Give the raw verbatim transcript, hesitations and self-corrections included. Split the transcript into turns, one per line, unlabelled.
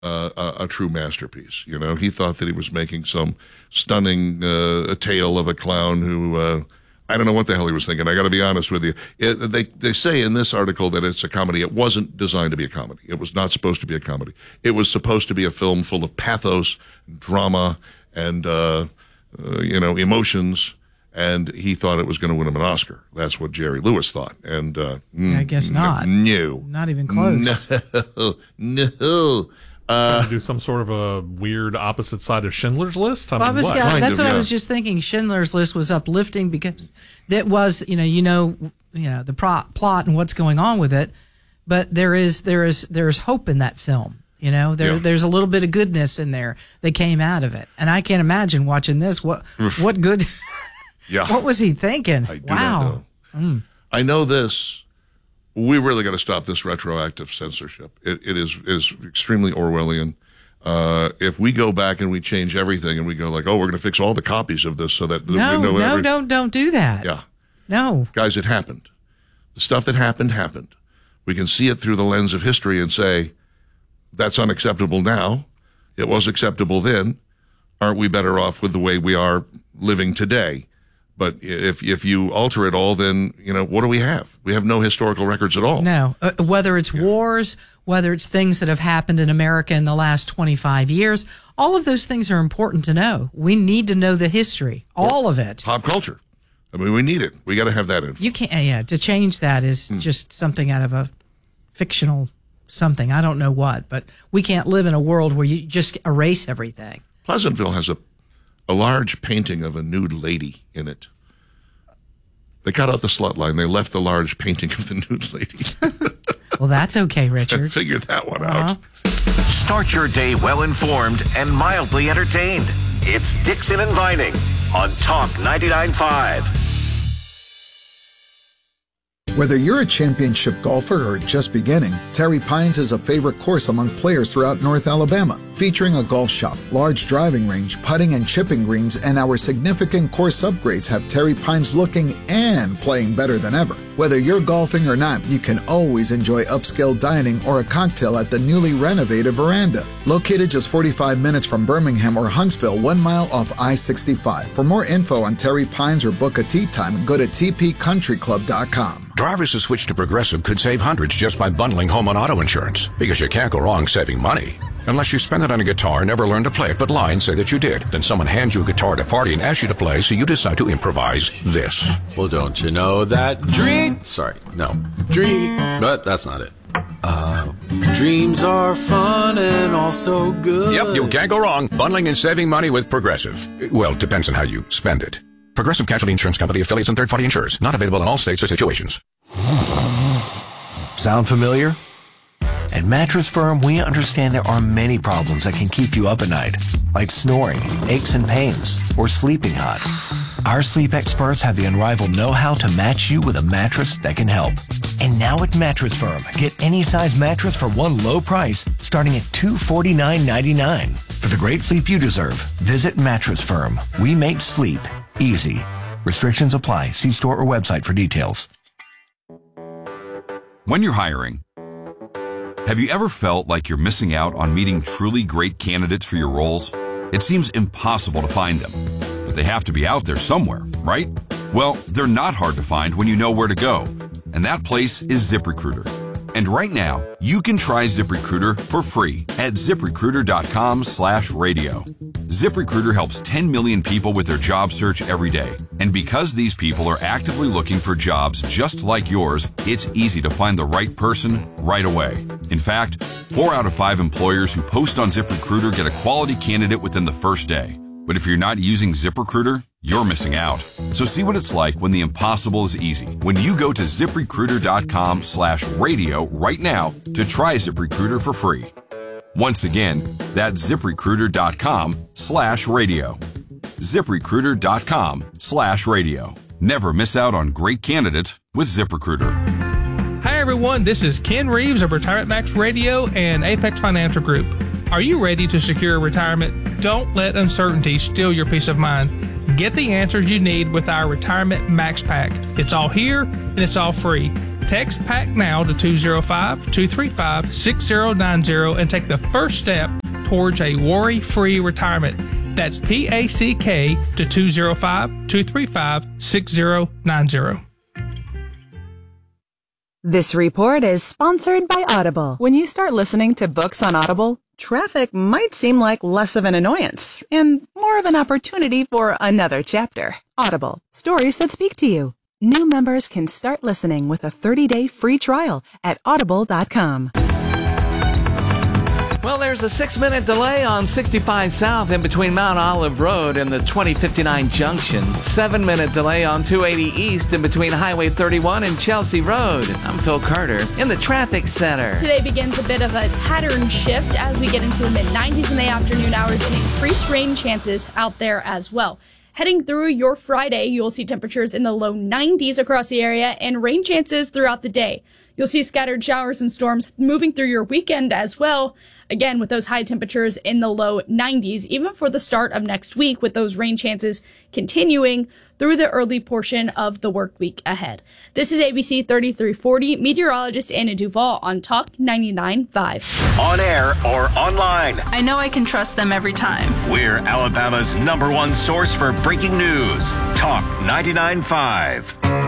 uh, a, a true masterpiece. You know, he thought that he was making some stunning uh, a tale of a clown who, uh, I don't know what the hell he was thinking. I got to be honest with you. It, they they say in this article that it's a comedy. It wasn't designed to be a comedy. It was not supposed to be a comedy. It was supposed to be a film full of pathos, drama, and uh, uh, you know, emotions. And he thought it was going to win him an Oscar. That's what Jerry Lewis thought. And uh,
I guess not.
No,
not even close.
No, no. Uh,
do some sort of a weird opposite side of Schindler's List? I
well,
mean,
I was,
what?
yeah, that's
of,
what
yeah.
I was just thinking. Schindler's List was uplifting because that was, you know, you know, you know the pro- plot and what's going on with it, but there is there is there is hope in that film. You know, there
Yeah.
there's a little bit of goodness in there that came out of it, and I can't imagine watching this. What what good?
yeah.
What was he thinking?
I do
wow.
not know. Mm. I know this. We really got to stop this retroactive censorship. It, it is is extremely Orwellian. Uh, if we go back and we change everything and we go like, oh, we're going to fix all the copies of this so that
No,
we know
no,
every-
don't don't do that.
Yeah.
No.
Guys, it happened. The stuff that happened, happened. We can see it through the lens of history and say, that's unacceptable now. It was acceptable then. Aren't we better off with the way we are living today? But if if you alter it all, then, you know, what do we have? We have no historical records at all.
No. Uh, whether it's yeah. wars, whether it's things that have happened in America in the last twenty-five years, all of those things are important to know. We need to know the history, all of it.
Pop culture. I mean, we need it. We got to have that info.
You can't, yeah, to change that is hmm. just something out of a fictional something. I don't know what, but we can't live in a world where you just erase everything.
Pleasantville has a a large painting of a nude lady in it. They cut out the slut line. They left the large painting of the nude lady.
Well, that's okay, Richard.
I figured that one
uh-huh.
out.
Start your day well-informed and mildly entertained. It's Dixon and Vining on Talk ninety-nine point five.
Whether you're a championship golfer or just beginning, Terry Pines is a favorite course among players throughout North Alabama. Featuring a golf shop, large driving range, putting and chipping greens, and our significant course upgrades have Terry Pines looking and playing better than ever. Whether you're golfing or not, you can always enjoy upscale dining or a cocktail at the newly renovated Veranda. Located just forty-five minutes from Birmingham or Huntsville, one mile off I sixty-five. For more info on Terry Pines or book a tee time, go to t p country club dot com.
Drivers who switch to Progressive could save hundreds just by bundling home and auto insurance, because you can't go wrong saving money. Unless you spend it on a guitar and never learn to play it but lie and say that you did. Then someone hands you a guitar at a party and asks you to play, so you decide to improvise this.
Well, don't you know that dream... Sorry, no. Dream... But that's not it. Uh, dreams are fun and also good.
Yep, you can't go wrong bundling and saving money with Progressive. Well, depends on how you spend it. Progressive Casualty Insurance Company, affiliates, and third-party insurers. Not available in all states or situations.
Sound familiar? At Mattress Firm, we understand there are many problems that can keep you up at night, like snoring, aches and pains, or sleeping hot. Our sleep experts have the unrivaled know-how to match you with a mattress that can help. And now at Mattress Firm, get any size mattress for one low price, starting at two hundred forty-nine ninety-nine. For the great sleep you deserve, visit Mattress Firm. We make sleep easy. Restrictions apply. See store or website for details.
When you're hiring, have you ever felt like you're missing out on meeting truly great candidates for your roles? It seems impossible to find them, but they have to be out there somewhere, right? Well, they're not hard to find when you know where to go, and that place is ZipRecruiter. And right now, you can try ZipRecruiter for free at ZipRecruiter.com slash radio. ZipRecruiter helps ten million people with their job search every day. And because these people are actively looking for jobs just like yours, it's easy to find the right person right away. In fact, four out of five employers who post on ZipRecruiter get a quality candidate within the first day. But if you're not using ZipRecruiter, you're missing out. So see what it's like when the impossible is easy. When you go to ZipRecruiter.com slash radio right now to try ZipRecruiter for free. Once again, that's ZipRecruiter.com slash radio. ZipRecruiter.com slash radio. Never miss out on great candidates with ZipRecruiter.
Hi everyone, this is Ken Reeves of Retirement Max Radio and Apex Financial Group. Are you ready to secure retirement? Don't let uncertainty steal your peace of mind. Get the answers you need with our Retirement Max Pack. It's all here and it's all free. Text PACK now to two oh five, two three five, six oh nine oh and take the first step towards a worry-free retirement. That's P A C K to two oh five, two three five, six oh nine oh.
This report is sponsored by Audible. When you start listening to books on Audible, traffic might seem like less of an annoyance and more of an opportunity for another chapter. Audible, stories that speak to you. New members can start listening with a thirty-day free trial at audible dot com.
Well, there's a six-minute delay on sixty-five South in between Mount Olive Road and the twenty fifty-nine junction. Seven-minute delay on two eighty East in between Highway thirty-one and Chelsea Road. I'm Phil Carter in the traffic center.
Today begins a bit of a pattern shift as we get into the mid nineties in the afternoon hours and increased rain chances out there as well. Heading through your Friday, you'll see temperatures in the low nineties across the area and rain chances throughout the day. You'll see scattered showers and storms moving through your weekend as well. Again, with those high temperatures in the low nineties, even for the start of next week, with those rain chances continuing through the early portion of the work week ahead. This is A B C thirty-three forty, meteorologist Anna Duvall on Talk ninety-nine point five.
On air or online,
I know I can trust them every time.
we're Alabama's number one source for breaking news. Talk ninety-nine point five.